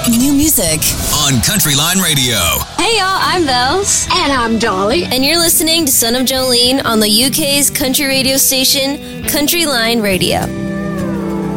New music on Country Line Radio. Hey y'all, I'm Bells. And I'm Dolly. And you're listening to Son of Jolene on the UK's country radio station, Country Line Radio.